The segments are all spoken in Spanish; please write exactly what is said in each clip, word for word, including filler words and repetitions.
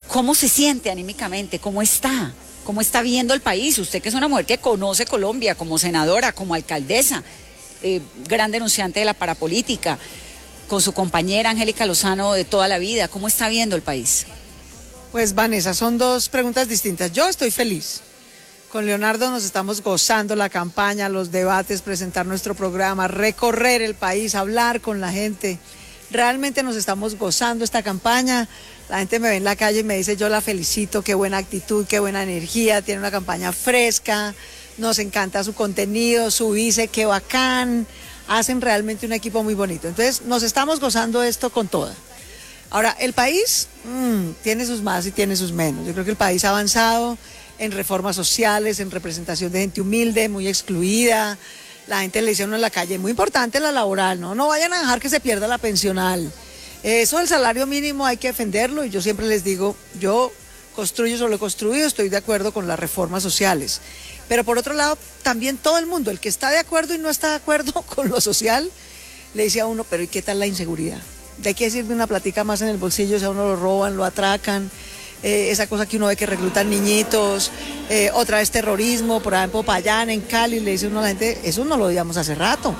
¿Cómo se siente anímicamente? ¿Cómo está? ¿Cómo está viendo el país? Usted que es una mujer que conoce Colombia como senadora, como alcaldesa, eh, gran denunciante de la parapolítica, con su compañera Angélica Lozano de toda la vida. ¿Cómo está viendo el país? Pues Vanessa, son dos preguntas distintas. Yo estoy feliz. Con Leonardo nos estamos gozando la campaña, los debates, presentar nuestro programa, recorrer el país, hablar con la gente. Realmente nos estamos gozando esta campaña. La gente me ve en la calle y me dice, yo la felicito, qué buena actitud, qué buena energía, tiene una campaña fresca, nos encanta su contenido, su vice, qué bacán. Hacen realmente un equipo muy bonito. Entonces nos estamos gozando esto con toda. Ahora, el país mmm, tiene sus más y tiene sus menos. Yo creo que el país ha avanzado en reformas sociales, en representación de gente humilde, muy excluida. La gente le dice a uno en la calle, muy importante la laboral, ¿no? No vayan a dejar que se pierda la pensional. Eso del salario mínimo hay que defenderlo y yo siempre les digo, yo construyo sobre lo construido, estoy de acuerdo con las reformas sociales. Pero por otro lado, también todo el mundo, el que está de acuerdo y no está de acuerdo con lo social, le dice a uno, pero ¿y qué tal la inseguridad? ¿De qué sirve una platica más en el bolsillo si a uno lo roban, lo atracan? Eh, esa cosa que uno ve que reclutan niñitos, eh, otra vez terrorismo, por ejemplo, Popayán, en Cali, le dice uno a la gente, eso no lo veíamos hace rato.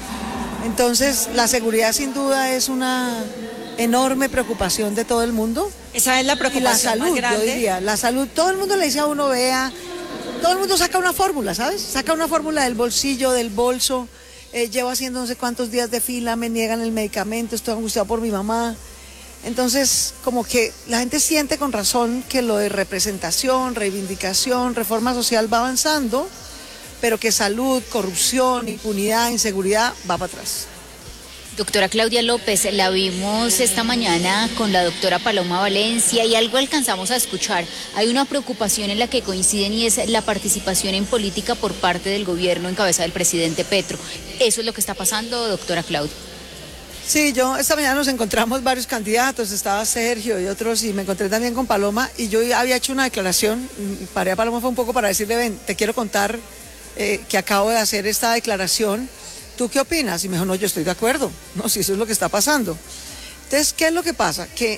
Entonces, la seguridad sin duda es una enorme preocupación de todo el mundo. Esa es la preocupación y la salud, más grande. Yo diría, la salud, todo el mundo le dice a uno, vea, todo el mundo saca una fórmula, ¿sabes? Saca una fórmula del bolsillo, del bolso, eh, llevo haciendo no sé cuántos días de fila, me niegan el medicamento, estoy angustiado por mi mamá. Entonces, como que la gente siente con razón que lo de representación, reivindicación, reforma social va avanzando, pero que salud, corrupción, impunidad, inseguridad va para atrás. Doctora Claudia López, la vimos esta mañana con la doctora Paloma Valencia y algo alcanzamos a escuchar. Hay una preocupación en la que coinciden y es la participación en política por parte del gobierno en cabeza del presidente Petro. ¿Eso es lo que está pasando, doctora Claudia? Sí, yo esta mañana nos encontramos varios candidatos, estaba Sergio y otros, y me encontré también con Paloma, y yo había hecho una declaración, paré a Paloma fue un poco para decirle, ven, te quiero contar eh, que acabo de hacer esta declaración, ¿tú qué opinas? Y me dijo, no, yo estoy de acuerdo, no, si eso es lo que está pasando. Entonces, ¿qué es lo que pasa? Que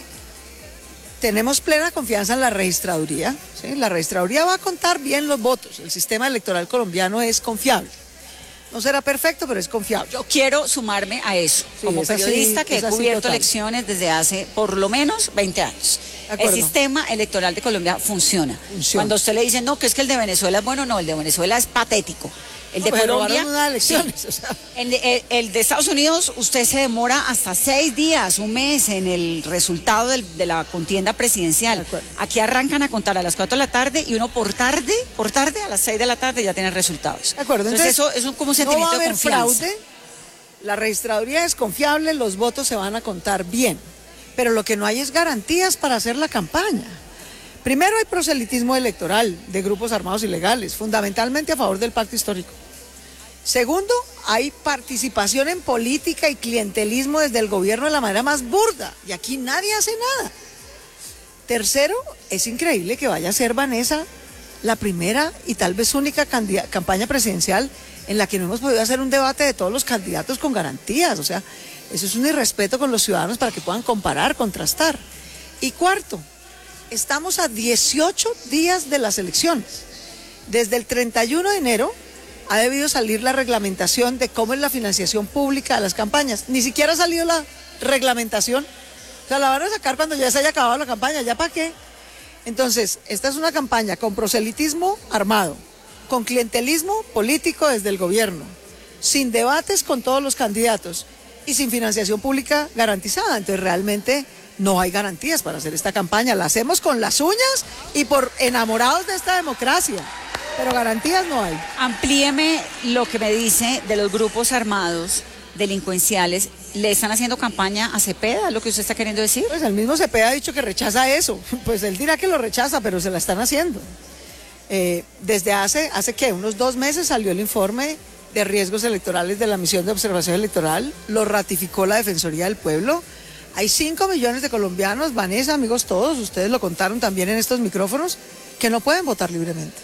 tenemos plena confianza en la registraduría, ¿sí? La registraduría va a contar bien los votos, el sistema electoral colombiano es confiable. No será perfecto, pero es confiable. Yo quiero sumarme a eso, sí, como periodista así, que he cubierto total. elecciones desde hace por lo menos veinte años. El sistema electoral de Colombia funciona. funciona. Cuando usted le dice, no, que es que el de Venezuela es bueno, no, el de Venezuela es patético. El de no, Colombia, unas elecciones, sí. o sea. el, el, el de Estados Unidos, usted se demora hasta seis días, un mes en el resultado del, de la contienda presidencial. Aquí arrancan a contar a las cuatro de la tarde y uno por tarde, por tarde, a las seis de la tarde ya tiene resultados. De acuerdo. Entonces, Entonces eso es como un sentimiento no va a haber de confianza. Fraude, la registraduría es confiable, los votos se van a contar bien, pero lo que no hay es garantías para hacer la campaña. Primero hay proselitismo electoral de grupos armados ilegales, fundamentalmente a favor del pacto histórico. Segundo, hay participación en política y clientelismo desde el gobierno de la manera más burda, y aquí nadie hace nada. Tercero, es increíble que vaya a ser Vanessa la primera y tal vez única campaña presidencial en la que no hemos podido hacer un debate de todos los candidatos con garantías. O sea, eso es un irrespeto con los ciudadanos para que puedan comparar, contrastar. Y cuarto, estamos a dieciocho días de las elecciones. Desde el treinta y uno de enero ha debido salir la reglamentación de cómo es la financiación pública de las campañas. Ni siquiera ha salido la reglamentación. O sea, la van a sacar cuando ya se haya acabado la campaña. ¿Ya para qué? Entonces, esta es una campaña con proselitismo armado, con clientelismo político desde el gobierno, sin debates con todos los candidatos y sin financiación pública garantizada. Entonces, realmente no hay garantías para hacer esta campaña. La hacemos con las uñas y por enamorados de esta democracia. Pero garantías no hay. Amplíeme lo que me dice de los grupos armados delincuenciales. ¿Le están haciendo campaña a Cepeda, lo que usted está queriendo decir? Pues el mismo Cepeda ha dicho que rechaza eso. Pues él dirá que lo rechaza, pero se la están haciendo. Eh, desde hace, hace ¿qué? Unos dos meses salió el informe de riesgos electorales de la misión de observación electoral. Lo ratificó la Defensoría del Pueblo. Hay cinco millones de colombianos, Vanessa, amigos todos, ustedes lo contaron también en estos micrófonos, que no pueden votar libremente.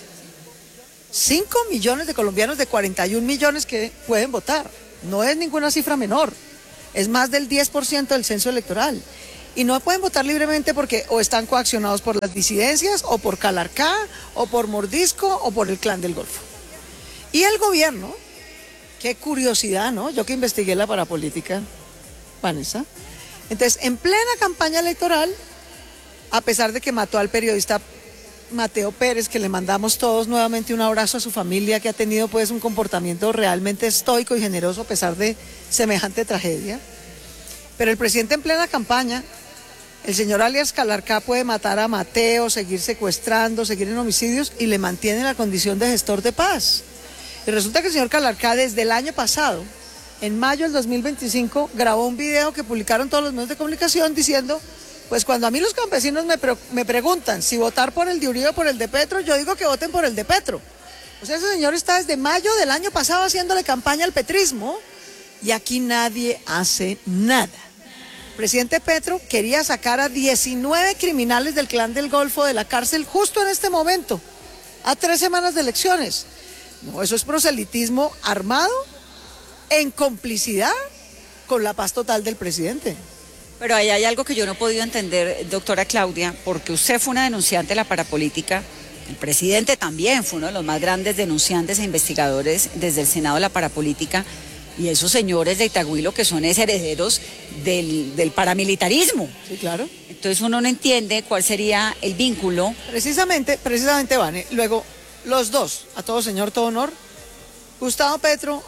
cinco millones de colombianos de cuarenta y un millones que pueden votar. No es ninguna cifra menor. Es más del diez por ciento del censo electoral. Y no pueden votar libremente porque o están coaccionados por las disidencias, o por Calarcá, o por Mordisco, o por el Clan del Golfo. Y el gobierno, qué curiosidad, ¿no? Yo que investigué la parapolítica, Vanessa. Entonces, en plena campaña electoral, a pesar de que mató al periodista Mateo Pérez, que le mandamos todos nuevamente un abrazo a su familia, que ha tenido pues un comportamiento realmente estoico y generoso a pesar de semejante tragedia. Pero el presidente en plena campaña, el señor alias Calarcá, puede matar a Mateo, seguir secuestrando, seguir en homicidios y le mantiene la condición de gestor de paz. Y resulta que el señor Calarcá desde el año pasado, en mayo del dos mil veinticinco, grabó un video que publicaron todos los medios de comunicación diciendo: pues cuando a mí los campesinos me, pre me preguntan si votar por el de Uribe o por el de Petro, yo digo que voten por el de Petro. O sea, ese señor está desde mayo del año pasado haciéndole campaña al petrismo y aquí nadie hace nada. El presidente Petro quería sacar a diecinueve criminales del Clan del Golfo de la cárcel justo en este momento, a tres semanas de elecciones. No, eso es proselitismo armado en complicidad con la paz total del presidente. Pero ahí hay algo que yo no he podido entender, doctora Claudia, porque usted fue una denunciante de la parapolítica, el presidente también fue uno de los más grandes denunciantes e investigadores desde el Senado de la parapolítica, y esos señores de Itagüí lo que son es herederos del, del paramilitarismo. Sí, claro. Entonces uno no entiende cuál sería el vínculo. Precisamente, precisamente, Vane, luego los dos, a todo señor, todo honor, Gustavo Petro,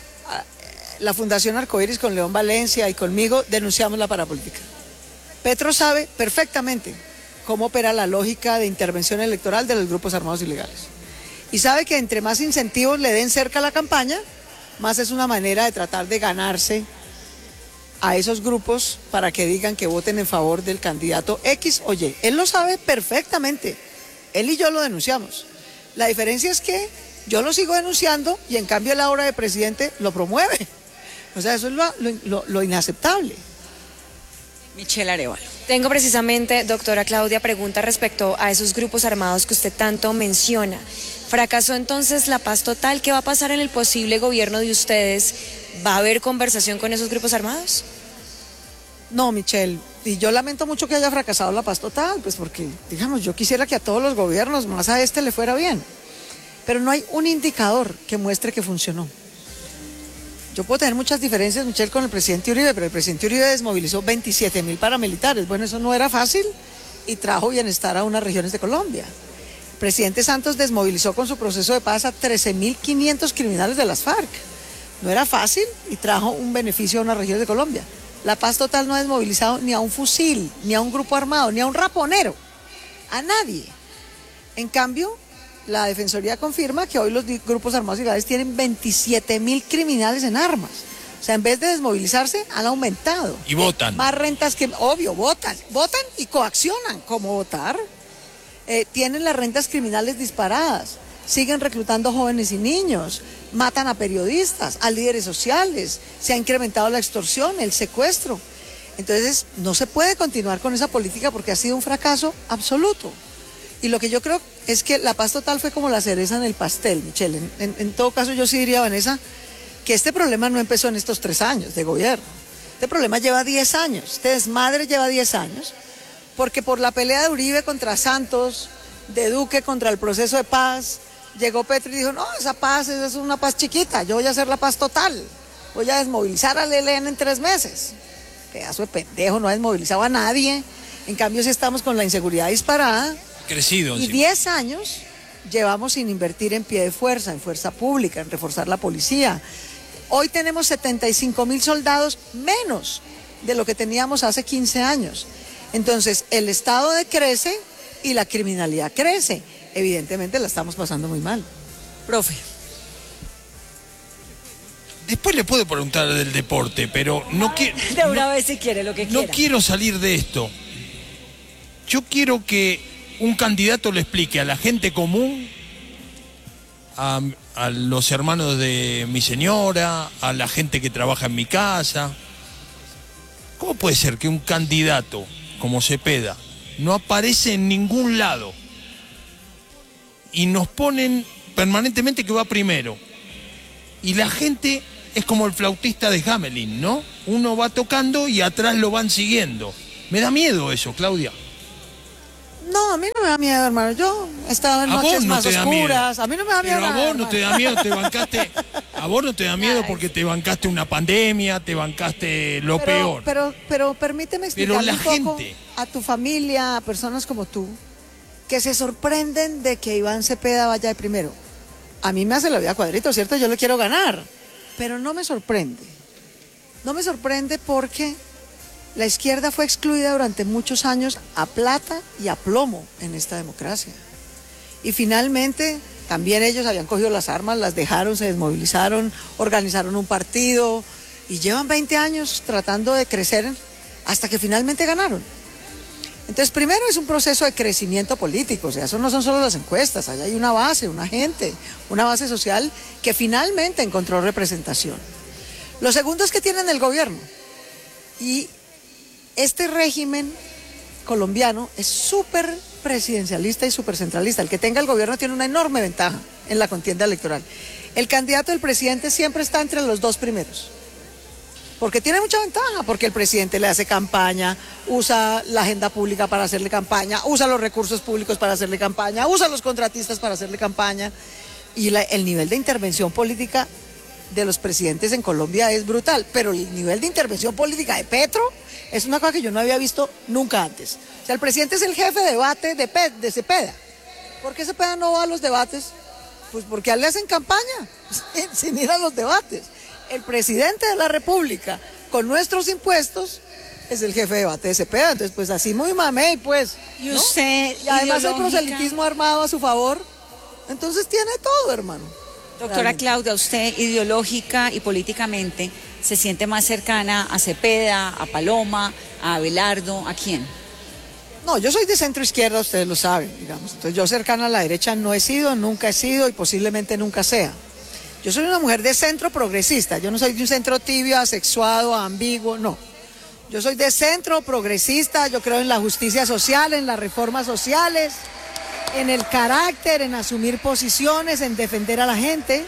la Fundación Arcoíris con León Valencia y conmigo denunciamos la parapolítica. Petro sabe perfectamente cómo opera la lógica de intervención electoral de los grupos armados ilegales. Y sabe que entre más incentivos le den cerca a la campaña, más es una manera de tratar de ganarse a esos grupos para que digan que voten en favor del candidato X o Y. Él lo sabe perfectamente. Él y yo lo denunciamos. La diferencia es que yo lo sigo denunciando y en cambio la obra de presidente lo promueve. O sea, eso es lo, lo, lo inaceptable. Michelle Arevalo. Tengo precisamente, doctora Claudia, pregunta respecto a esos grupos armados que usted tanto menciona. ¿Fracasó entonces la paz total? ¿Qué va a pasar en el posible gobierno de ustedes? ¿Va a haber conversación con esos grupos armados? No, Michelle, y yo lamento mucho que haya fracasado la paz total, pues porque, digamos, yo quisiera que a todos los gobiernos, más a este, le fuera bien. Pero no hay un indicador que muestre que funcionó. Yo puedo tener muchas diferencias, Michelle, con el presidente Uribe, pero el presidente Uribe desmovilizó veintisiete mil paramilitares. Bueno, eso no era fácil y trajo bienestar a unas regiones de Colombia. El presidente Santos desmovilizó con su proceso de paz a trece mil quinientos criminales de las FARC. No era fácil y trajo un beneficio a unas regiones de Colombia. La paz total no ha desmovilizado ni a un fusil, ni a un grupo armado, ni a un raponero, a nadie. En cambio, la Defensoría confirma que hoy los grupos armados ilegales tienen veintisiete mil criminales en armas. O sea, en vez de desmovilizarse, han aumentado. Y votan. Más rentas que... Obvio, votan. Votan y coaccionan. ¿Cómo votar? Eh, tienen las rentas criminales disparadas. Siguen reclutando jóvenes y niños. Matan a periodistas, a líderes sociales. Se ha incrementado la extorsión, el secuestro. Entonces, no se puede continuar con esa política porque ha sido un fracaso absoluto. Y lo que yo creo es que la paz total fue como la cereza en el pastel, Michelle. En, en, en todo caso, yo sí diría, Vanessa, que este problema no empezó en estos tres años de gobierno. Este problema lleva diez años, este desmadre lleva diez años, porque por la pelea de Uribe contra Santos, de Duque contra el proceso de paz, llegó Petro y dijo, no, esa paz es una paz chiquita, yo voy a hacer la paz total, voy a desmovilizar al E L N en tres meses. Pedazo de pendejo, no ha desmovilizado a nadie, en cambio sí estamos con la inseguridad disparada. Crecido. Y diez años llevamos sin invertir en pie de fuerza, en fuerza pública, en reforzar la policía. Hoy tenemos setenta y cinco mil soldados menos de lo que teníamos hace quince años. Entonces, el Estado decrece y la criminalidad crece. Evidentemente la estamos pasando muy mal. Profe. Después le puedo preguntar del deporte, pero no quiero... De una no, vez si quiere, lo que quiera. No quiero salir de esto. Yo quiero que un candidato le explique a la gente común, a, a los hermanos de mi señora, a la gente que trabaja en mi casa. ¿Cómo puede ser que un candidato como Cepeda no aparece en ningún lado y nos ponen permanentemente que va primero? Y la gente es como el flautista de Hamelin, ¿no? Uno va tocando y atrás lo van siguiendo. Me da miedo eso, Claudia. No, a mí no me da miedo, hermano. Yo he estado en A vos noches no más te da oscuras. miedo. A mí no me da miedo Pero a nada, vos no te da hermano. miedo, te bancaste. A vos no te da miedo porque te bancaste una pandemia, te bancaste lo pero, peor. Pero, pero permíteme Pero explicarle la un poco gente. a tu familia, a personas como tú, que se sorprenden de que Iván Cepeda vaya de primero. A mí me hace la vida cuadrito, ¿cierto? Yo lo quiero ganar, pero no me sorprende. No me sorprende porque la izquierda fue excluida durante muchos años a plata y a plomo en esta democracia. Y finalmente también ellos habían cogido las armas, las dejaron, se desmovilizaron, organizaron un partido y llevan veinte años tratando de crecer hasta que finalmente ganaron. Entonces, primero es un proceso de crecimiento político, o sea, eso no son solo las encuestas, allá hay una base, una gente, una base social que finalmente encontró representación. Lo segundo es que tienen el gobierno y este régimen colombiano es súper presidencialista y súper centralista. El que tenga el gobierno tiene una enorme ventaja en la contienda electoral. El candidato del presidente siempre está entre los dos primeros. Porque tiene mucha ventaja, porque el presidente le hace campaña, usa la agenda pública para hacerle campaña, usa los recursos públicos para hacerle campaña, usa los contratistas para hacerle campaña. Y la, el nivel de intervención política de los presidentes en Colombia es brutal, pero el nivel de intervención política de Petro es una cosa que yo no había visto nunca antes. O sea, el presidente es el jefe de debate de, Pe de Cepeda. ¿Por qué Cepeda no va a los debates? Pues porque a él le hacen campaña, sin ir a los debates. El presidente de la República, con nuestros impuestos, es el jefe de debate de Cepeda. Entonces, pues así muy mamey, pues. Y ¿no? usted, Y además el ideológica. proselitismo armado a su favor. Entonces tiene todo, hermano. Doctora Realmente. Claudia, usted ideológica y políticamente se siente más cercana a Cepeda, a Paloma, a Abelardo, ¿a quién? No, yo soy de centro izquierda, ustedes lo saben, digamos. Entonces yo cercana a la derecha no he sido, nunca he sido y posiblemente nunca sea. Yo soy una mujer de centro progresista, yo no soy de un centro tibio, asexuado, ambiguo, no. Yo soy de centro progresista, yo creo en la justicia social, en las reformas sociales, en el carácter, en asumir posiciones, en defender a la gente.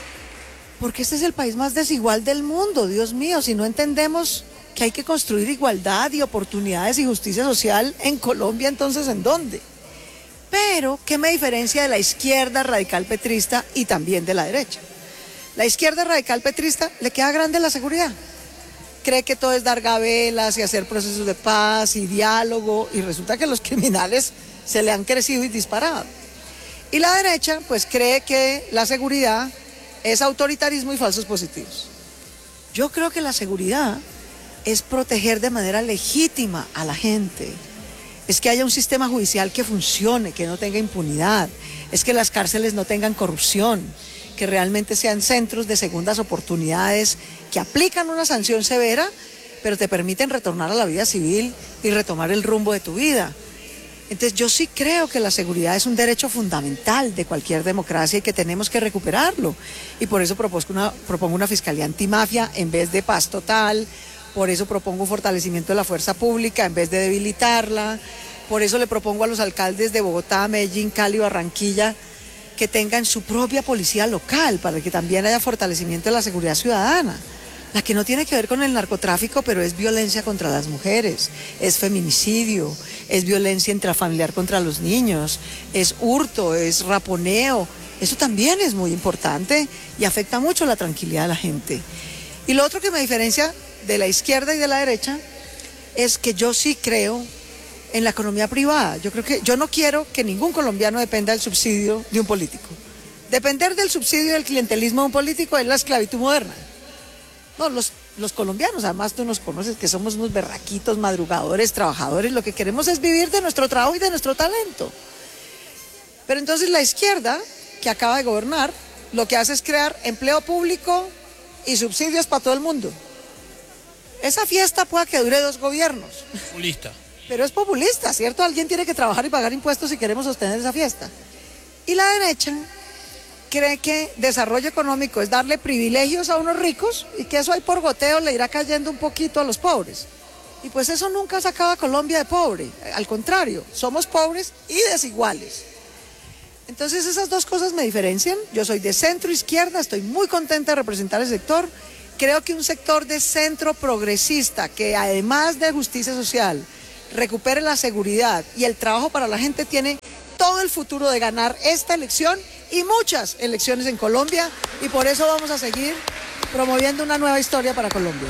Porque este es el país más desigual del mundo, Dios mío, si no entendemos que hay que construir igualdad y oportunidades y justicia social en Colombia, entonces ¿en dónde? Pero, ¿qué me diferencia de la izquierda radical petrista y también de la derecha? La izquierda radical petrista le queda grande la seguridad. Cree que todo es dar gabelas y hacer procesos de paz y diálogo, y resulta que los criminales se le han crecido y disparado. Y la derecha, pues cree que la seguridad es autoritarismo y falsos positivos. Yo creo que la seguridad es proteger de manera legítima a la gente, es que haya un sistema judicial que funcione, que no tenga impunidad, es que las cárceles no tengan corrupción, que realmente sean centros de segundas oportunidades que aplican una sanción severa, pero te permiten retornar a la vida civil y retomar el rumbo de tu vida. Entonces yo sí creo que la seguridad es un derecho fundamental de cualquier democracia y que tenemos que recuperarlo. Y por eso propongo una, propongo una fiscalía antimafia en vez de paz total, por eso propongo un fortalecimiento de la fuerza pública en vez de debilitarla, por eso le propongo a los alcaldes de Bogotá, Medellín, Cali, Barranquilla, que tengan su propia policía local, para que también haya fortalecimiento de la seguridad ciudadana. La que no tiene que ver con el narcotráfico, pero es violencia contra las mujeres, es feminicidio, es violencia intrafamiliar contra los niños, es hurto, es raponeo. Eso también es muy importante y afecta mucho la tranquilidad de la gente. Y lo otro que me diferencia de la izquierda y de la derecha es que yo sí creo en la economía privada. Yo creo que yo no quiero que ningún colombiano dependa del subsidio de un político. Depender del subsidio del clientelismo de un político es la esclavitud moderna. No, los, los colombianos, además tú nos conoces que somos unos berraquitos, madrugadores, trabajadores, lo que queremos es vivir de nuestro trabajo y de nuestro talento. Pero entonces la izquierda, que acaba de gobernar, lo que hace es crear empleo público y subsidios para todo el mundo. Esa fiesta pueda que dure dos gobiernos. Populista. Pero es populista, ¿cierto? Alguien tiene que trabajar y pagar impuestos si queremos sostener esa fiesta. Y la derecha cree que desarrollo económico es darle privilegios a unos ricos y que eso ahí por goteo le irá cayendo un poquito a los pobres. Y pues eso nunca sacaba a Colombia de pobre, al contrario, somos pobres y desiguales. Entonces esas dos cosas me diferencian. Yo soy de centro izquierda, estoy muy contenta de representar el sector. Creo que un sector de centro progresista, que además de justicia social, recupere la seguridad y el trabajo para la gente, tiene todo el futuro de ganar esta elección y muchas elecciones en Colombia, y por eso vamos a seguir promoviendo una nueva historia para Colombia.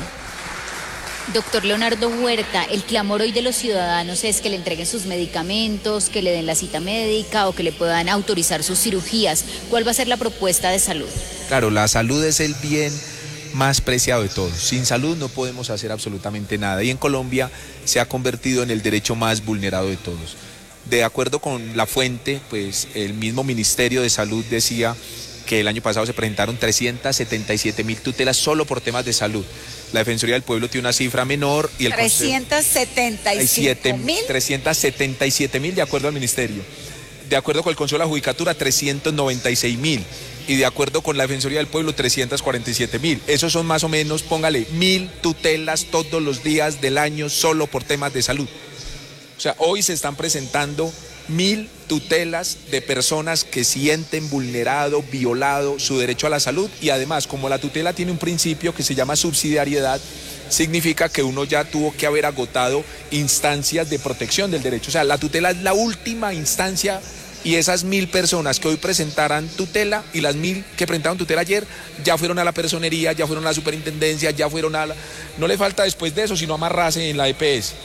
Doctor Leonardo Huerta, el clamor hoy de los ciudadanos es que le entreguen sus medicamentos, que le den la cita médica o que le puedan autorizar sus cirugías. ¿Cuál va a ser la propuesta de salud? Claro, la salud es el bien más preciado de todos. Sin salud no podemos hacer absolutamente nada, y en Colombia se ha convertido en el derecho más vulnerado de todos. De acuerdo con la fuente, pues el mismo Ministerio de Salud decía que el año pasado se presentaron trescientas setenta y siete mil tutelas solo por temas de salud. La Defensoría del Pueblo tiene una cifra menor y el trescientas setenta y siete mil. trescientas setenta y siete mil de acuerdo al Ministerio. De acuerdo con el Consejo de la Judicatura, trescientos noventa y seis mil. Y de acuerdo con la Defensoría del Pueblo, trescientas cuarenta y siete mil. Esos son más o menos, póngale, mil tutelas todos los días del año solo por temas de salud. O sea, hoy se están presentando mil tutelas de personas que sienten vulnerado, violado su derecho a la salud, y además, como la tutela tiene un principio que se llama subsidiariedad, significa que uno ya tuvo que haber agotado instancias de protección del derecho. O sea, la tutela es la última instancia, y esas mil personas que hoy presentaran tutela y las mil que presentaron tutela ayer ya fueron a la personería, ya fueron a la superintendencia, ya fueron a la... No le falta después de eso sino amarrarse en la E P S.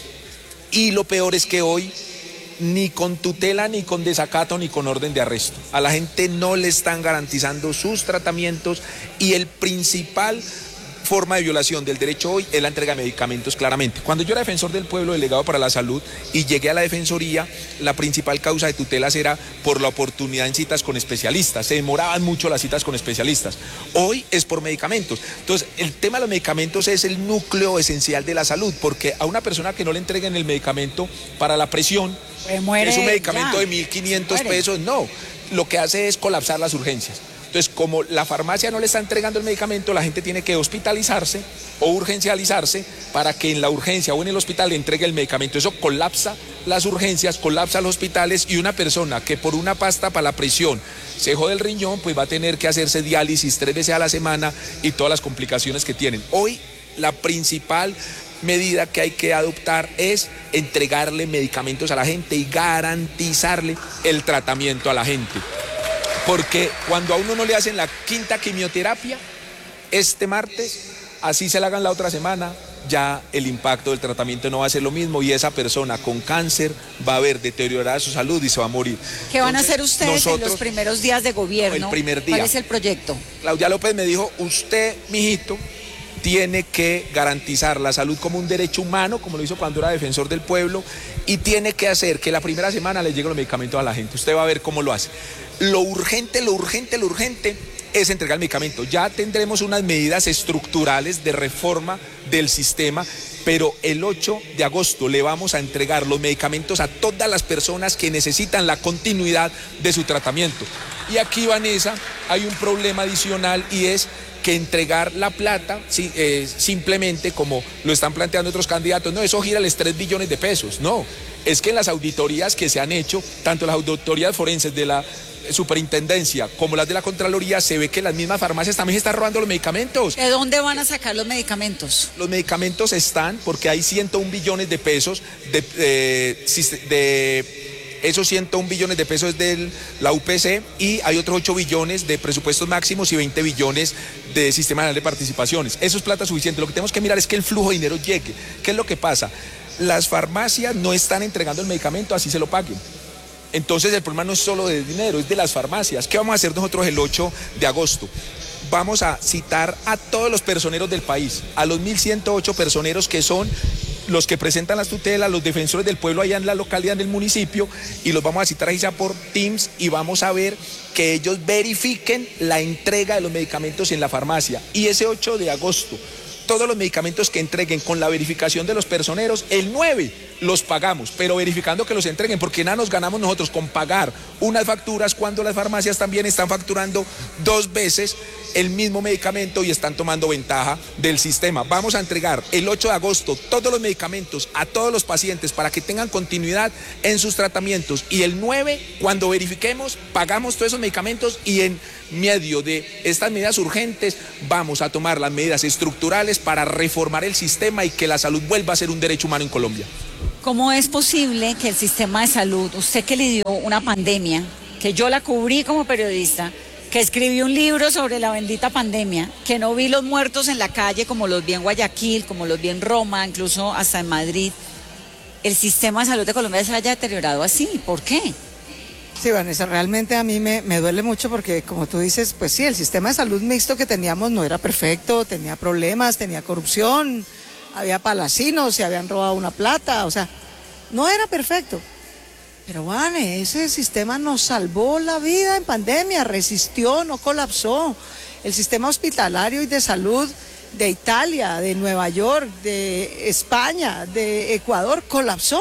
Y lo peor es que hoy ni con tutela, ni con desacato, ni con orden de arresto, a la gente no le están garantizando sus tratamientos, y el principal forma de violación del derecho hoy es la entrega de medicamentos, claramente. Cuando yo era defensor del pueblo, delegado para la salud, y llegué a la defensoría, la principal causa de tutelas era por la oportunidad en citas con especialistas. Se demoraban mucho las citas con especialistas. Hoy es por medicamentos. Entonces, el tema de los medicamentos es el núcleo esencial de la salud, porque a una persona que no le entreguen el medicamento para la presión, pues muere, es un medicamento ya. de mil quinientos pesos, no, lo que hace es colapsar las urgencias. Entonces, como la farmacia no le está entregando el medicamento, la gente tiene que hospitalizarse o urgencializarse para que en la urgencia o en el hospital le entregue el medicamento. Eso colapsa las urgencias, colapsa los hospitales, y una persona que por una pasta para la presión se jode el riñón, pues va a tener que hacerse diálisis tres veces a la semana y todas las complicaciones que tienen. Hoy, la principal medida que hay que adoptar es entregarle medicamentos a la gente y garantizarle el tratamiento a la gente. Porque cuando a uno no le hacen la quinta quimioterapia este martes, así se la hagan la otra semana, ya el impacto del tratamiento no va a ser lo mismo, y esa persona con cáncer va a ver deteriorada su salud y se va a morir. ¿Qué van Entonces, a hacer ustedes nosotros, en los primeros días de gobierno? El primer día. ¿Cuál es el proyecto? Claudia López me dijo, usted, mijito, tiene que garantizar la salud como un derecho humano, como lo hizo cuando era defensor del pueblo, y tiene que hacer que la primera semana le lleguen los medicamentos a la gente. Usted va a ver cómo lo hace. Lo urgente, lo urgente, lo urgente es entregar el medicamento. Ya tendremos unas medidas estructurales de reforma del sistema, pero el ocho de agosto le vamos a entregar los medicamentos a todas las personas que necesitan la continuidad de su tratamiento. Y aquí, Vanessa, hay un problema adicional, y es que entregar la plata sí, eh, simplemente, como lo están planteando otros candidatos, no, eso gírales tres billones de pesos. No, es que en las auditorías que se han hecho, tanto las auditorías forenses de la superintendencia como las de la Contraloría, se ve que las mismas farmacias también están robando los medicamentos. ¿De dónde van a sacar los medicamentos? Los medicamentos están, porque hay ciento un billones de pesos de, de, de esos ciento un billones de pesos de la U P C, y hay otros ocho billones de presupuestos máximos y veinte billones de Sistema Nacional de Participaciones. Eso es plata suficiente. Lo que tenemos que mirar es que el flujo de dinero llegue. ¿Qué es lo que pasa? Las farmacias no están entregando el medicamento, así se lo paguen. Entonces el problema no es solo de dinero, es de las farmacias. ¿Qué vamos a hacer nosotros el ocho de agosto? Vamos a citar a todos los personeros del país, a los mil ciento ocho personeros que son los que presentan las tutelas, los defensores del pueblo allá en la localidad del municipio, y los vamos a citar ahí ya por Teams, y vamos a ver que ellos verifiquen la entrega de los medicamentos en la farmacia. Y ese ocho de agosto, todos los medicamentos que entreguen con la verificación de los personeros, el nueve los pagamos, pero verificando que los entreguen, porque nada nos ganamos nosotros con pagar unas facturas cuando las farmacias también están facturando dos veces el mismo medicamento y están tomando ventaja del sistema. Vamos a entregar el ocho de agosto todos los medicamentos a todos los pacientes para que tengan continuidad en sus tratamientos, y el nueve, cuando verifiquemos, pagamos todos esos medicamentos, y en medio de estas medidas urgentes vamos a tomar las medidas estructurales para reformar el sistema y que la salud vuelva a ser un derecho humano en Colombia. ¿Cómo es posible que el sistema de salud, usted que lidió una pandemia, que yo la cubrí como periodista, que escribí un libro sobre la bendita pandemia, que no vi los muertos en la calle como los vi en Guayaquil, como los vi en Roma, incluso hasta en Madrid, el sistema de salud de Colombia se haya deteriorado así? ¿Por qué? Sí, Vanessa, realmente a mí me, me duele mucho porque, como tú dices, pues sí, el sistema de salud mixto que teníamos no era perfecto, tenía problemas, tenía corrupción, había palacinos, se habían robado una plata, o sea, no era perfecto. Pero, Vane, ese sistema nos salvó la vida en pandemia, resistió, no colapsó. El sistema hospitalario y de salud de Italia, de Nueva York, de España, de Ecuador, colapsó.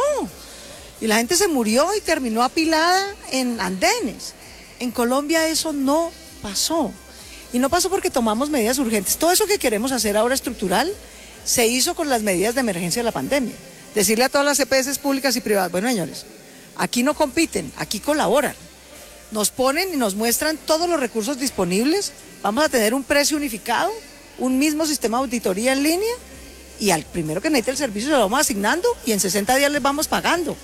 Y la gente se murió y terminó apilada en andenes. En Colombia eso no pasó. Y no pasó porque tomamos medidas urgentes. Todo eso que queremos hacer ahora estructural se hizo con las medidas de emergencia de la pandemia. Decirle a todas las E P S públicas y privadas, bueno, señores, aquí no compiten, aquí colaboran. Nos ponen y nos muestran todos los recursos disponibles. Vamos a tener un precio unificado, un mismo sistema de auditoría en línea y al primero que necesite el servicio se lo vamos asignando y en sesenta días les vamos pagando.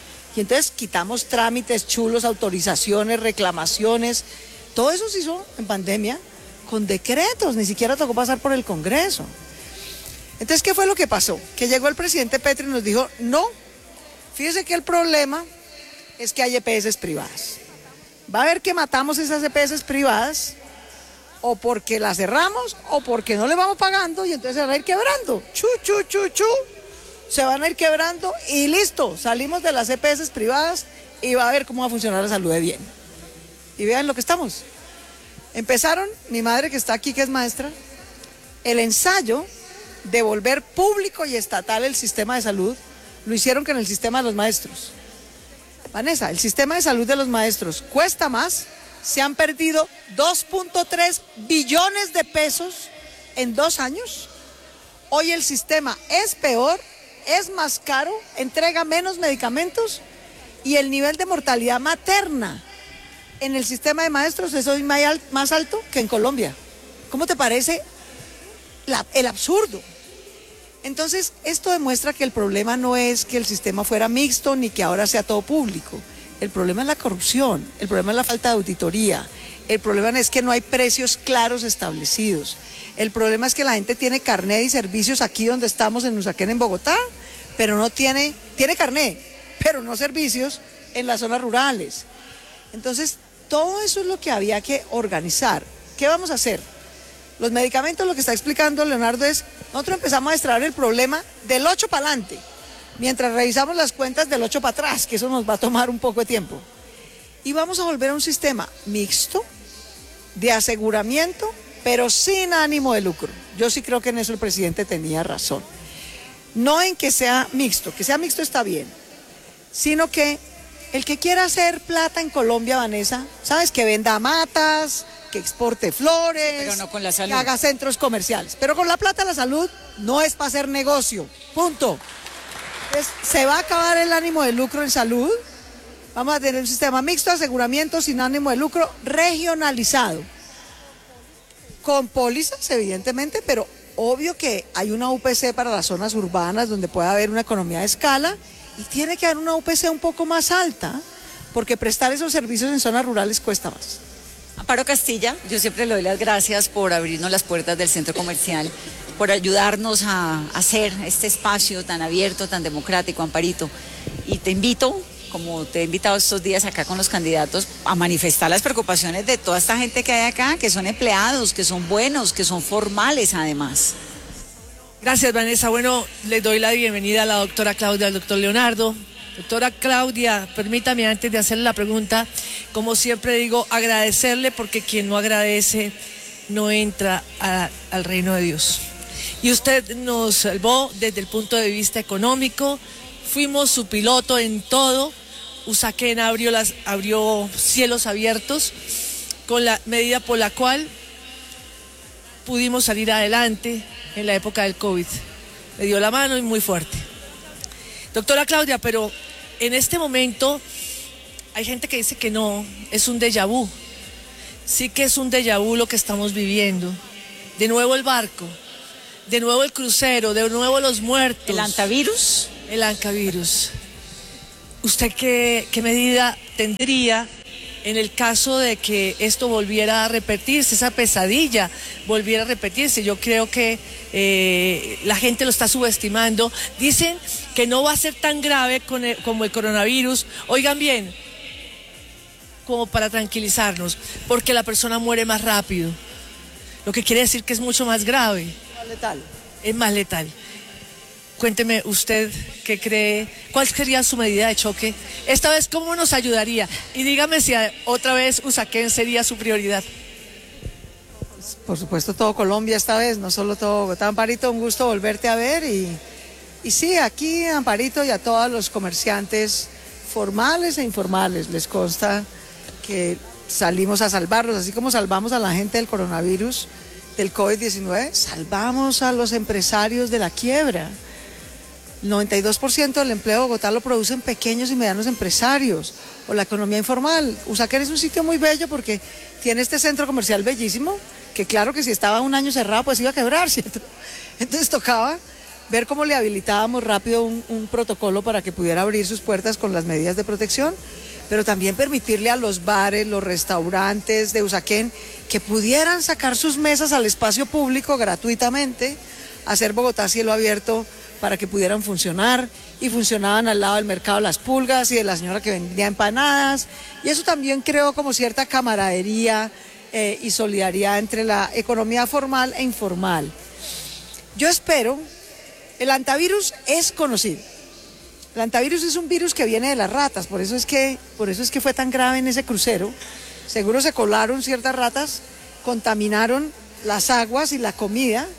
Y entonces quitamos trámites chulos, autorizaciones, reclamaciones. Todo eso se hizo en pandemia con decretos, ni siquiera tocó pasar por el Congreso. Entonces, ¿qué fue lo que pasó? Que llegó el presidente Petro y nos dijo, no, fíjese que el problema es que hay E P S privadas. Va a ver que matamos esas E P S privadas o porque las cerramos o porque no le vamos pagando y entonces se van a ir quebrando. Chu, chu, chu, chu. Se van a ir quebrando y listo, salimos de las E P S privadas y va a ver cómo va a funcionar la salud de bien. Y vean lo que estamos. Empezaron, mi madre que está aquí, que es maestra, el ensayo de volver público y estatal el sistema de salud, lo hicieron con el sistema de los maestros. Vanessa, el sistema de salud de los maestros cuesta más, se han perdido dos punto tres billones de pesos en dos años. Hoy el sistema es peor, es más caro, entrega menos medicamentos y el nivel de mortalidad materna en el sistema de maestros es hoy más alto que en Colombia. ¿Cómo te parece la, el absurdo? Entonces, esto demuestra que el problema no es que el sistema fuera mixto ni que ahora sea todo público. El problema es la corrupción, el problema es la falta de auditoría, el problema es que no hay precios claros establecidos. El problema es que la gente tiene carnet y servicios aquí donde estamos en Usaquén, en Bogotá, pero no tiene, tiene carnet, pero no servicios en las zonas rurales. Entonces, todo eso es lo que había que organizar. ¿Qué vamos a hacer? Los medicamentos, lo que está explicando Leonardo es, nosotros empezamos a extraer el problema del ocho para adelante, mientras revisamos las cuentas del ocho para atrás, que eso nos va a tomar un poco de tiempo. Y vamos a volver a un sistema mixto, de aseguramiento, pero sin ánimo de lucro. Yo sí creo que en eso el presidente tenía razón. No en que sea mixto, que sea mixto está bien, sino que el que quiera hacer plata en Colombia, Vanessa, ¿sabes? Que venda matas, que exporte flores, pero no con la salud, que haga centros comerciales. Pero con la plata la salud no es para hacer negocio, punto. Entonces, se va a acabar el ánimo de lucro en salud, vamos a tener un sistema mixto de aseguramiento sin ánimo de lucro, regionalizado, con pólizas evidentemente, pero obvio que hay una U P C para las zonas urbanas donde puede haber una economía de escala y tiene que haber una U P C un poco más alta, porque prestar esos servicios en zonas rurales cuesta más. Amparo Castilla, yo siempre le doy las gracias por abrirnos las puertas del centro comercial, por ayudarnos a hacer este espacio tan abierto, tan democrático, Amparito. Y te invito, como te he invitado estos días acá con los candidatos, a manifestar las preocupaciones de toda esta gente que hay acá, que son empleados, que son buenos, que son formales además. Gracias, Vanessa. Bueno, le doy la bienvenida a la doctora Claudia, al doctor Leonardo. Doctora Claudia, permítame antes de hacerle la pregunta, como siempre digo, agradecerle porque quien no agradece no entra a, al reino de Dios. Y usted nos salvó desde el punto de vista económico, fuimos su piloto en todo, Usaquén abrió, las, abrió cielos abiertos con la medida por la cual pudimos salir adelante en la época del COVID. Me dio la mano y muy fuerte. Doctora Claudia, pero en este momento hay gente que dice que no, es un déjà vu. Sí que es un déjà vu lo que estamos viviendo. De nuevo el barco, de nuevo el crucero, de nuevo los muertos. ¿El antivirus? El ancavirus. ¿Usted qué, qué medida tendría en el caso de que esto volviera a repetirse, esa pesadilla volviera a repetirse? Yo creo que eh, la gente lo está subestimando. Dicen que no va a ser tan grave con el, como el coronavirus. Oigan bien, como para tranquilizarnos, porque la persona muere más rápido. Lo que quiere decir que es mucho más grave. Más letal. Es más letal. Cuénteme usted qué cree, cuál sería su medida de choque. Esta vez, ¿cómo nos ayudaría? Y dígame si otra vez Usaquén sería su prioridad. Por supuesto, todo Colombia esta vez, no solo todo Bogotá. Amparito, un gusto volverte a ver. Y, y sí, aquí, Amparito, y a todos los comerciantes formales e informales, les consta que salimos a salvarlos, así como salvamos a la gente del coronavirus, del COVID diecinueve, salvamos a los empresarios de la quiebra. El noventa y dos por ciento del empleo de Bogotá lo producen pequeños y medianos empresarios, o la economía informal. Usaquén es un sitio muy bello porque tiene este centro comercial bellísimo, que claro que si estaba un año cerrado pues iba a quebrar, ¿cierto? Entonces tocaba ver cómo le habilitábamos rápido un, un protocolo para que pudiera abrir sus puertas con las medidas de protección, pero también permitirle a los bares, los restaurantes de Usaquén que pudieran sacar sus mesas al espacio público gratuitamente, hacer Bogotá cielo abierto para que pudieran funcionar, y funcionaban al lado del mercado Las Pulgas y de la señora que vendía empanadas, y eso también creó como cierta camaradería eh, y solidaridad entre la economía formal e informal. Yo espero, el antivirus es conocido. El antivirus es un virus que viene de las ratas, por eso es que, por eso es que fue tan grave en ese crucero. Seguro se colaron ciertas ratas, contaminaron las aguas y la comida,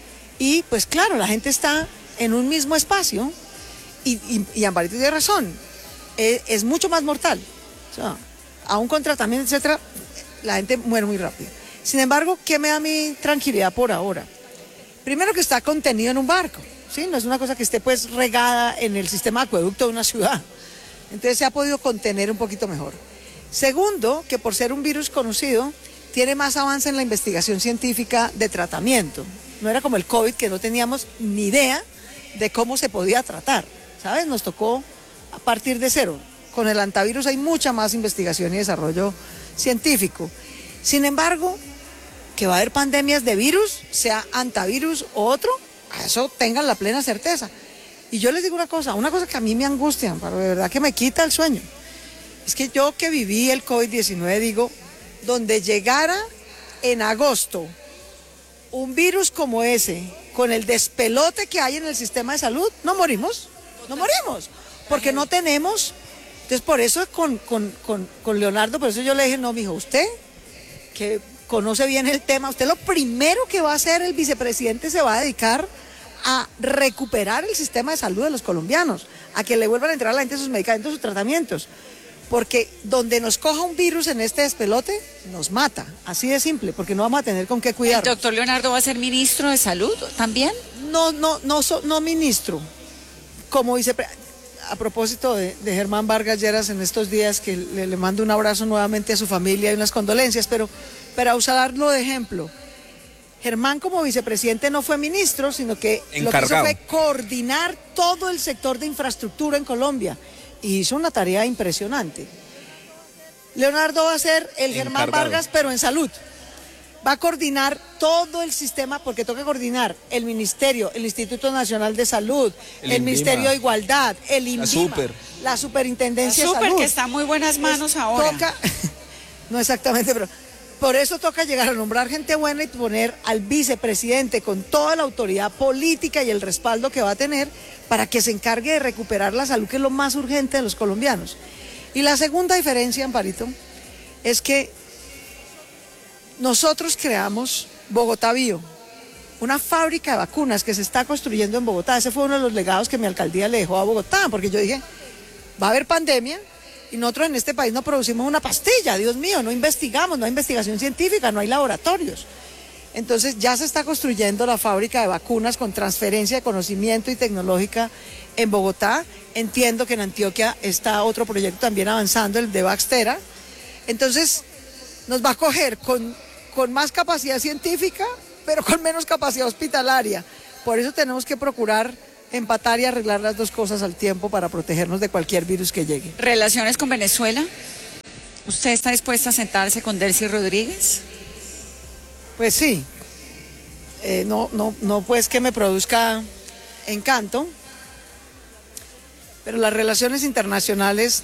y pues claro, la gente está en un mismo espacio, y, y, y Amparito tiene razón, es, es mucho más mortal. O sea, aún con tratamiento, etcétera, la gente muere muy rápido. Sin embargo, ¿qué me da mi tranquilidad por ahora? Primero, que está contenido en un barco, ¿sí? No es una cosa que esté pues regada en el sistema de acueducto de una ciudad. Entonces se ha podido contener un poquito mejor. Segundo, que por ser un virus conocido, tiene más avance en la investigación científica de tratamiento. No era como el COVID, que no teníamos ni idea de cómo se podía tratar, ¿sabes? Nos tocó a partir de cero. Con el antivirus hay mucha más investigación y desarrollo científico. Sin embargo, que va a haber pandemias de virus, sea antivirus o otro, a eso tengan la plena certeza. Y yo les digo una cosa, una cosa que a mí me angustia, pero de verdad que me quita el sueño. Es que yo que viví el COVID diecinueve, digo, donde llegara en agosto un virus como ese, con el despelote que hay en el sistema de salud, no morimos, no morimos, porque no tenemos. Entonces por eso con, con, con, con Leonardo, por eso yo le dije, no, mijo, usted que conoce bien el tema, usted lo primero que va a hacer, el vicepresidente se va a dedicar a recuperar el sistema de salud de los colombianos, a que le vuelvan a entrar a la gente sus medicamentos, sus tratamientos, porque donde nos coja un virus en este despelote, nos mata, así de simple, porque no vamos a tener con qué cuidar. ¿El doctor Leonardo va a ser ministro de Salud también? No, no, no, no, no ministro, como vicepresidente. A propósito de, de Germán Vargas Lleras en estos días, que le, le mando un abrazo nuevamente a su familia y unas condolencias, pero para usarlo de ejemplo, Germán como vicepresidente no fue ministro, sino que encargado. Lo que hizo fue coordinar todo el sector de infraestructura en Colombia, y hizo una tarea impresionante. Leonardo va a ser el Germán Encargado. Vargas, pero en salud. Va a coordinar todo el sistema, porque toca coordinar el Ministerio, el Instituto Nacional de Salud, el, el Ministerio de Igualdad, el INVIMA, la, super. la Superintendencia la super, de Salud. que está en muy buenas manos pues ahora. Toca, no exactamente, pero por eso toca llegar a nombrar gente buena y poner al vicepresidente con toda la autoridad política y el respaldo que va a tener para que se encargue de recuperar la salud, que es lo más urgente de los colombianos. Y la segunda diferencia, Amparito, es que nosotros creamos Bogotá Bio, una fábrica de vacunas que se está construyendo en Bogotá. Ese fue uno de los legados que mi alcaldía le dejó a Bogotá, porque yo dije, va a haber pandemia y nosotros en este país no producimos una pastilla, Dios mío, no investigamos, no hay investigación científica, no hay laboratorios. Entonces ya se está construyendo la fábrica de vacunas con transferencia de conocimiento y tecnológica en Bogotá. Entiendo que en Antioquia está otro proyecto también avanzando, el de Baxtera. Entonces nos va a coger con, con más capacidad científica, pero con menos capacidad hospitalaria. Por eso tenemos que procurar empatar y arreglar las dos cosas al tiempo para protegernos de cualquier virus que llegue. ¿Relaciones con Venezuela? ¿Usted está dispuesta a sentarse con Delcy Rodríguez? Pues sí, eh, no, no, no pues que me produzca encanto, pero las relaciones internacionales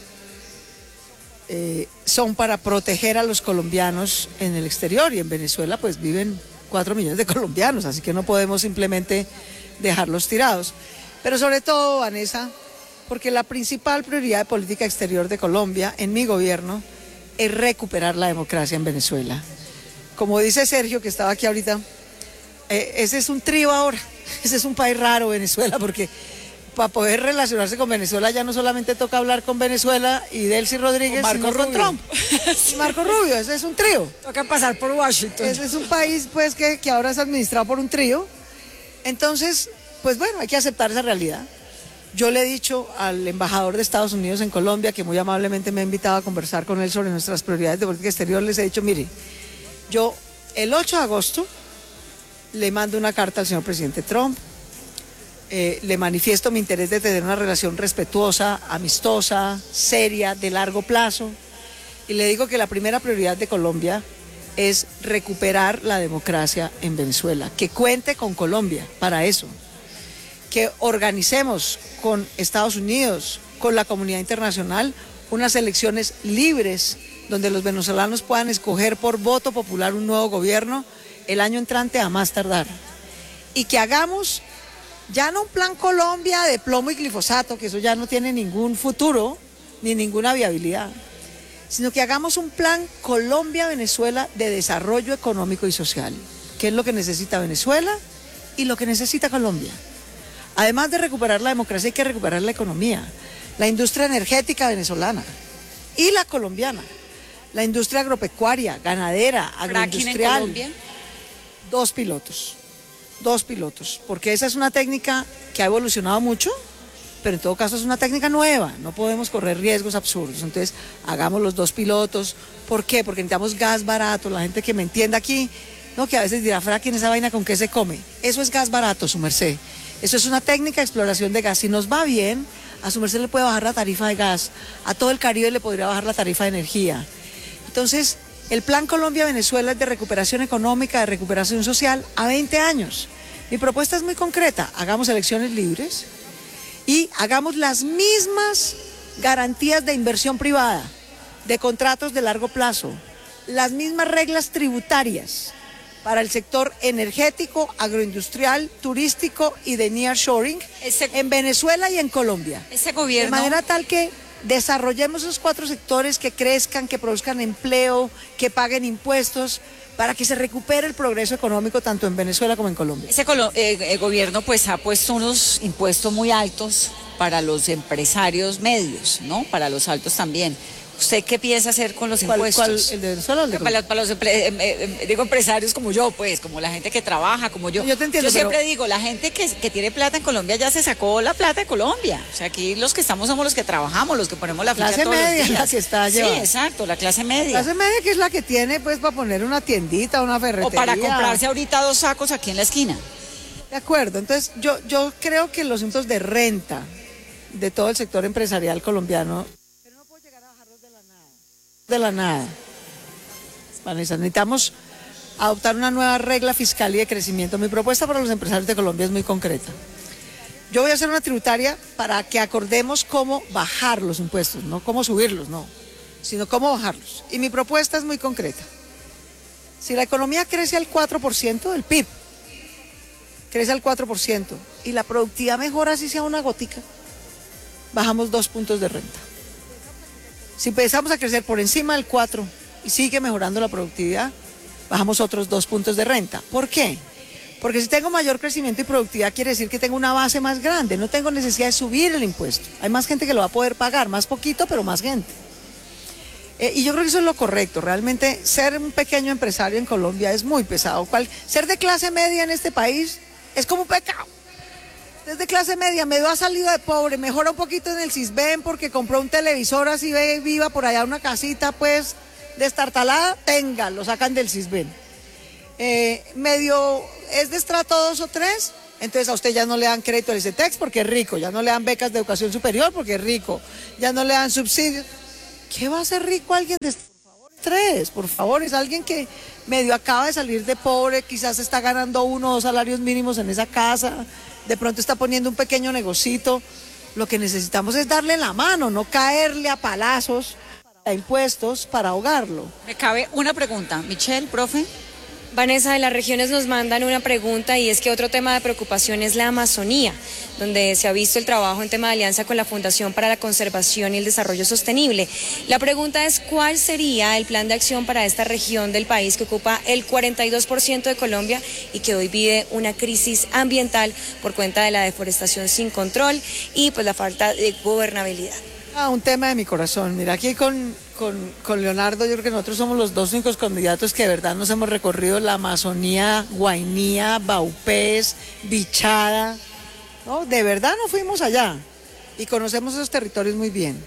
eh, son para proteger a los colombianos en el exterior, y en Venezuela pues viven cuatro millones de colombianos, así que no podemos simplemente dejarlos tirados. Pero sobre todo, Vanessa, porque la principal prioridad de política exterior de Colombia en mi gobierno es recuperar la democracia en Venezuela. Como dice Sergio, que estaba aquí ahorita, eh, ese es un trío ahora, ese es un país raro, Venezuela, porque para poder relacionarse con Venezuela ya no solamente toca hablar con Venezuela y Delcy Rodríguez, Marco sino con Rubio. Trump. Y Marco Rubio, ese es un trío. Toca pasar por Washington. Ese es un país pues que, que ahora es administrado por un trío. Entonces, pues bueno, hay que aceptar esa realidad. Yo le he dicho al embajador de Estados Unidos en Colombia, que muy amablemente me ha invitado a conversar con él sobre nuestras prioridades de política exterior, les he dicho, mire, yo el ocho de agosto le mando una carta al señor presidente Trump, eh, le manifiesto mi interés de tener una relación respetuosa, amistosa, seria, de largo plazo, y le digo que la primera prioridad de Colombia es recuperar la democracia en Venezuela, que cuente con Colombia para eso, que organicemos con Estados Unidos, con la comunidad internacional, unas elecciones libres donde los venezolanos puedan escoger por voto popular un nuevo gobierno el año entrante a más tardar. Y que hagamos ya no un plan Colombia de plomo y glifosato, que eso ya no tiene ningún futuro ni ninguna viabilidad, sino que hagamos un plan Colombia-Venezuela de desarrollo económico y social, que es lo que necesita Venezuela y lo que necesita Colombia. Además de recuperar la democracia, hay que recuperar la economía, la industria energética venezolana y la colombiana, la industria agropecuaria, ganadera, agroindustrial. ¿En Colombia? Dos pilotos, dos pilotos, porque esa es una técnica que ha evolucionado mucho, pero en todo caso es una técnica nueva, no podemos correr riesgos absurdos. Entonces, hagamos los dos pilotos. ¿Por qué? Porque necesitamos gas barato. La gente que me entienda aquí, no, que a veces dirá, Fra, ¿quién esa vaina con qué se come? Eso es gas barato, su merced. Eso es una técnica de exploración de gas. Si nos va bien, a su merced le puede bajar la tarifa de gas, a todo el Caribe le podría bajar la tarifa de energía. Entonces, el plan Colombia-Venezuela es de recuperación económica, de recuperación social a veinte años. Mi propuesta es muy concreta, hagamos elecciones libres y hagamos las mismas garantías de inversión privada, de contratos de largo plazo, las mismas reglas tributarias para el sector energético, agroindustrial, turístico y de nearshoring Ese- en Venezuela y en Colombia. Ese De gobierno... manera tal que desarrollemos esos cuatro sectores, que crezcan, que produzcan empleo, que paguen impuestos, para que se recupere el progreso económico tanto en Venezuela como en Colombia. Ese colo- eh, eh, gobierno pues ha puesto unos impuestos muy altos para los empresarios medios, ¿no? Para los altos también. ¿Usted qué piensa hacer con los ¿Cuál, impuestos? cuál, el de Venezuela o el de Para, Colombia? los- para los empre- eh, eh, eh, digo empresarios como yo, pues, como la gente que trabaja, como yo. Yo te entiendo, Yo siempre pero- digo, la gente que, que tiene plata en Colombia ya se sacó la plata de Colombia. O sea, aquí los que estamos somos los que trabajamos, los que ponemos la ficha Clase todos media los días. la que está Sí, llevando. exacto, la clase media. Clase media, que es la que tiene pues para poner una tiendita, una ferretería. O para comprarse ahorita dos sacos aquí en la esquina. De acuerdo, entonces yo, yo creo que los impuestos de renta de todo el sector empresarial colombiano, pero no puedo llegar a bajarlos de la nada. De la nada. Vanessa, necesitamos adoptar una nueva regla fiscal y de crecimiento. Mi propuesta para los empresarios de Colombia es muy concreta. Yo voy a hacer una tributaria para que acordemos cómo bajar los impuestos, no cómo subirlos, no, sino cómo bajarlos. Y mi propuesta es muy concreta. Si la economía crece al cuatro por ciento del P I B, crece al cuatro por ciento y la productividad mejora así sea una gotica, bajamos dos puntos de renta. Si empezamos a crecer por encima del cuatro y sigue mejorando la productividad, bajamos otros dos puntos de renta. ¿Por qué? Porque si tengo mayor crecimiento y productividad quiere decir que tengo una base más grande, no tengo necesidad de subir el impuesto. Hay más gente que lo va a poder pagar, más poquito, pero más gente. Eh, y yo creo que eso es lo correcto. Realmente ser un pequeño empresario en Colombia es muy pesado. Cual, ser de clase media en este país es como un pecado. Desde clase media, medio ha salido de pobre, mejora un poquito en el Sisbén porque compró un televisor así ve viva por allá, una casita pues destartalada, tenga, lo sacan del Sisbén. Eh, medio es de estrato dos o tres, Entonces a usted ya no le dan crédito al ICETEX porque es rico, ya no le dan becas de educación superior porque es rico, ya no le dan subsidios. ¿Qué va a hacer rico alguien de este? Por favor, tres, por favor, es alguien que medio acaba de salir de pobre, quizás está ganando uno o dos salarios mínimos en esa casa, de pronto está poniendo un pequeño negocito. Lo que necesitamos es darle la mano, no caerle a palazos, a impuestos para ahogarlo. Me cabe una pregunta, Michelle, profe. Vanessa, de las regiones nos mandan una pregunta y es que otro tema de preocupación es la Amazonía, donde se ha visto el trabajo en tema de alianza con la Fundación para la Conservación y el Desarrollo Sostenible. La pregunta es, ¿cuál sería el plan de acción para esta región del país que ocupa el cuarenta y dos por ciento de Colombia y que hoy vive una crisis ambiental por cuenta de la deforestación sin control y pues la falta de gobernabilidad? Ah, un tema de mi corazón. Mira, aquí con, con, con Leonardo, yo creo que nosotros somos los dos únicos candidatos que de verdad nos hemos recorrido la Amazonía, Guainía, Baupés, Bichada. ¿No? De verdad nos fuimos allá y conocemos esos territorios muy bien.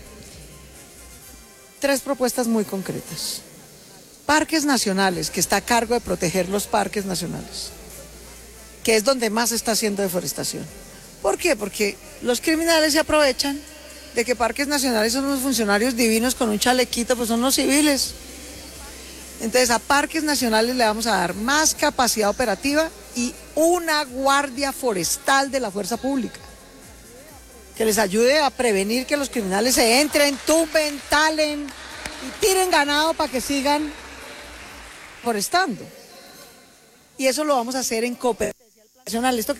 Tres propuestas muy concretas. Parques nacionales, que está a cargo de proteger los parques nacionales, que es donde más se está haciendo deforestación. ¿Por qué? Porque los criminales se aprovechan de que parques nacionales son unos funcionarios divinos con un chalequito, pues son los civiles. Entonces a parques nacionales le vamos a dar más capacidad operativa y una guardia forestal de la fuerza pública que les ayude a prevenir que los criminales se entren, tumben, talen y tiren ganado para que sigan forestando. Y eso lo vamos a hacer en cooperación nacional. Esto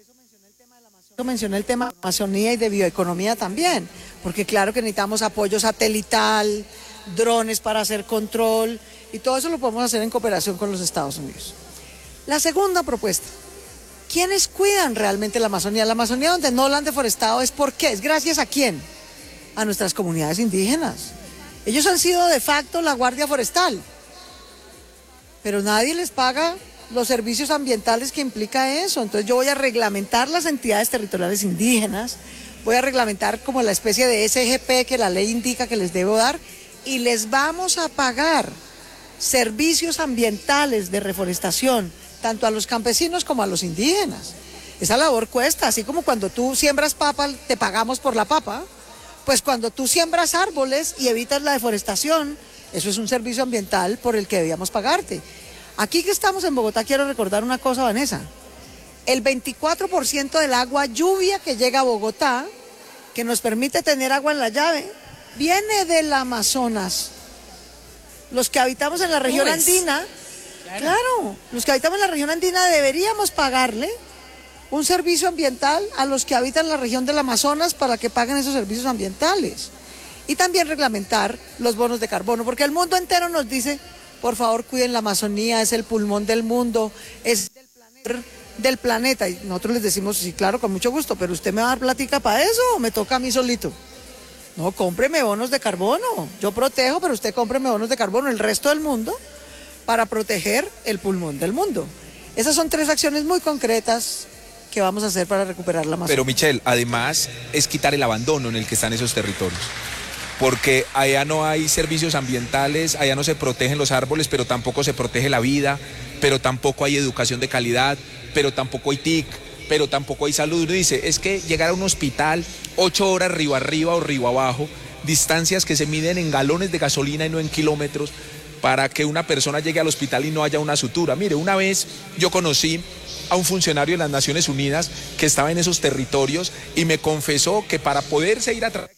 mencioné el tema de Amazonía y de bioeconomía también, porque claro que necesitamos apoyo satelital, drones para hacer control, y todo eso lo podemos hacer en cooperación con los Estados Unidos. La segunda propuesta, ¿quiénes cuidan realmente la Amazonía? La Amazonía donde no la han deforestado es ¿por qué? ¿Es gracias a quién? A nuestras comunidades indígenas. Ellos han sido de facto la guardia forestal, pero nadie les paga los servicios ambientales que implica eso. Entonces yo voy a reglamentar las entidades territoriales indígenas, voy a reglamentar como la especie de S G P que la ley indica que les debo dar, y les vamos a pagar servicios ambientales de reforestación, tanto a los campesinos como a los indígenas. Esa labor cuesta, así como cuando tú siembras papa, te pagamos por la papa, pues cuando tú siembras árboles y evitas la deforestación, eso es un servicio ambiental por el que debíamos pagarte. Aquí que estamos en Bogotá, quiero recordar una cosa, Vanessa. El veinticuatro por ciento del agua lluvia que llega a Bogotá, que nos permite tener agua en la llave, viene del Amazonas. Los que habitamos en la región Nubes. andina, claro. claro, los que habitamos en la región andina deberíamos pagarle un servicio ambiental a los que habitan la región del Amazonas para que paguen esos servicios ambientales. Y también reglamentar los bonos de carbono, porque el mundo entero nos dice, por favor, cuiden la Amazonía, es el pulmón del mundo, es del planeta, del planeta. Y nosotros les decimos, sí, claro, con mucho gusto, pero ¿usted me va a dar plática para eso o me toca a mí solito? No, cómpreme bonos de carbono. Yo protejo, pero usted cómpreme bonos de carbono, el resto del mundo, para proteger el pulmón del mundo. Esas son tres acciones muy concretas que vamos a hacer para recuperar la Amazonía. Pero Michelle, además es quitar el abandono en el que están esos territorios. Porque allá no hay servicios ambientales, allá no se protegen los árboles, pero tampoco se protege la vida, pero tampoco hay educación de calidad, pero tampoco hay T I C, pero tampoco hay salud. Uno dice, es que llegar a un hospital ocho horas río arriba o río abajo, distancias que se miden en galones de gasolina y no en kilómetros, para que una persona llegue al hospital y no haya una sutura. Mire, una vez yo conocí a un funcionario de las Naciones Unidas que estaba en esos territorios y me confesó que para poderse ir a tratar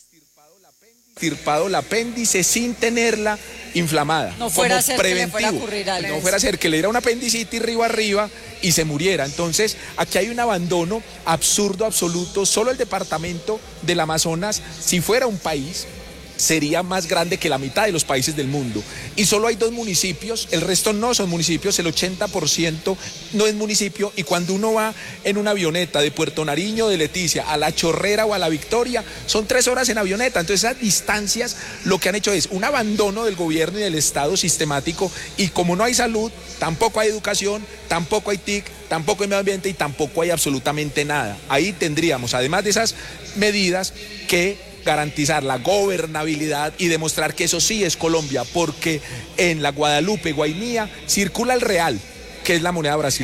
extirpado el apéndice sin tenerla inflamada. No fuera como a ser preventivo. que le fuera a ocurrir algo. No fuera a ser que le diera una apendicitis río arriba y se muriera. Entonces, aquí hay un abandono absurdo, absoluto. Solo el departamento del Amazonas, si fuera un país, sería más grande que la mitad de los países del mundo. Y solo hay dos municipios, el resto no son municipios, el ochenta por ciento no es municipio. Y cuando uno va en una avioneta de Puerto Nariño, de Leticia, a La Chorrera o a La Victoria, son tres horas en avioneta. Entonces esas distancias lo que han hecho es un abandono del gobierno y del Estado sistemático. Y como no hay salud, tampoco hay educación, tampoco hay T I C, tampoco hay medio ambiente y tampoco hay absolutamente nada. Ahí tendríamos, además de esas medidas, que garantizar la gobernabilidad y demostrar que eso sí es Colombia, porque en la Guadalupe, Guainía, circula el real, que es la moneda brasilera,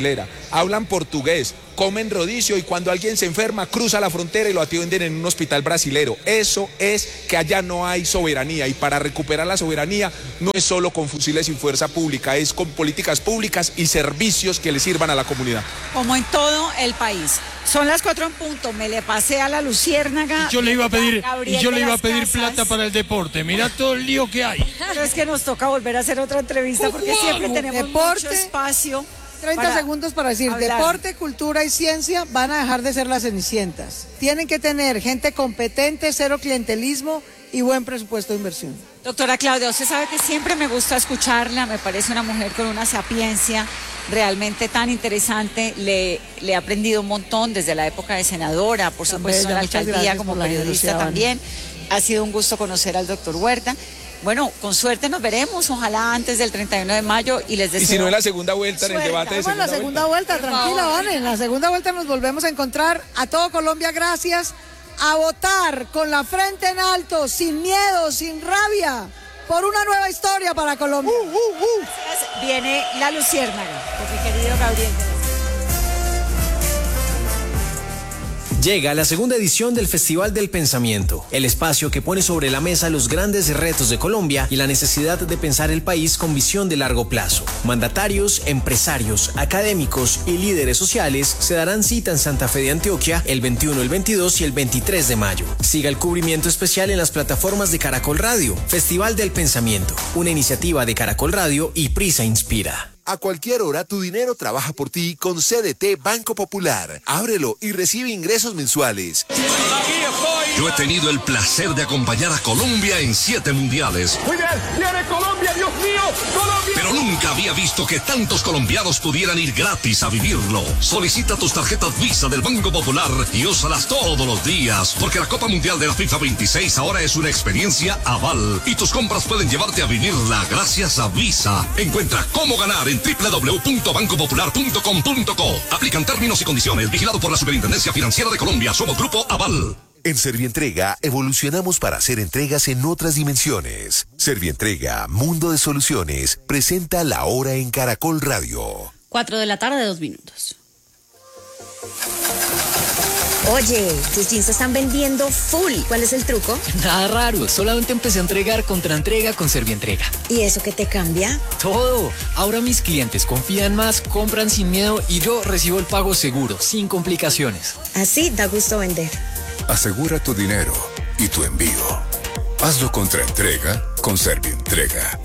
hablan portugués, comen rodicio y cuando alguien se enferma cruza la frontera y lo atienden en un hospital brasilero. Eso es que allá no hay soberanía, y para recuperar la soberanía no es solo con fusiles y fuerza pública, es con políticas públicas y servicios que le sirvan a la comunidad. Como en todo el país. Son las cuatro en punto, me le pasé a la Luciérnaga. Y yo le iba a pedir, Gabriel y yo de le iba a las pedir Casas. plata para el deporte. Mirá todo el lío que hay. Pero es que nos toca volver a hacer otra entrevista porque siempre tenemos Deporte, mucho espacio. treinta para segundos para decir, hablar. deporte, cultura y ciencia van a dejar de ser las cenicientas. Tienen que tener gente competente, cero clientelismo y buen presupuesto de inversión. Doctora Claudia, usted sabe que siempre me gusta escucharla, me parece una mujer con una sapiencia realmente tan interesante. Le, le he aprendido un montón desde la época de senadora, por Tan supuesto en bella, la muchas alcaldía, gracias como por la periodista generosidad, también. Ha sido un gusto conocer al doctor Huerta. Bueno, con suerte nos veremos, ojalá antes del treinta y uno de mayo, y les deseo... Y si no en la segunda vuelta, en el suerte. debate de Estamos en la segunda vuelta, tranquila, Vane. En la segunda vuelta nos volvemos a encontrar. A todo Colombia, gracias. A votar con la frente en alto, sin miedo, sin rabia, por una nueva historia para Colombia. Uh, uh, uh. Viene la Luciérnaga, con mi querido Gabriel. Llega la segunda edición del Festival del Pensamiento, el espacio que pone sobre la mesa los grandes retos de Colombia y la necesidad de pensar el país con visión de largo plazo. Mandatarios, empresarios, académicos y líderes sociales se darán cita en Santa Fe de Antioquia el veintiuno, el veintidós y el veintitrés de mayo. Siga el cubrimiento especial en las plataformas de Caracol Radio. Festival del Pensamiento, una iniciativa de Caracol Radio y Prisa Inspira. A cualquier hora tu dinero trabaja por ti con C D T Banco Popular. Ábrelo y recibe ingresos mensuales. Yo he tenido el placer de acompañar a Colombia en siete mundiales. Muy bien, viene Colombia, Dios mío, Colombia. Pero nunca había visto que tantos colombianos pudieran ir gratis a vivirlo. Solicita tus tarjetas Visa del Banco Popular y úsalas todos los días, porque la Copa Mundial de la FIFA veintiséis ahora es una experiencia aval y tus compras pueden llevarte a vivirla gracias a Visa. Encuentra cómo ganar en doble u doble u doble u punto banco popular punto com punto co. Aplican términos y condiciones. Vigilado por la Superintendencia Financiera de Colombia. Somos Grupo Aval. En Servientrega evolucionamos para hacer entregas en otras dimensiones. Servientrega, Mundo de Soluciones, presenta La Hora en Caracol Radio. Cuatro de la tarde, dos minutos. Oye, tus jeans se están vendiendo full. ¿Cuál es el truco? Nada raro, solamente empecé a entregar contra entrega con Servientrega. ¿Y eso qué te cambia? Todo. Ahora mis clientes confían más, compran sin miedo y yo recibo el pago seguro, sin complicaciones. Así da gusto vender. Asegura tu dinero y tu envío. Hazlo contra entrega con Servientrega.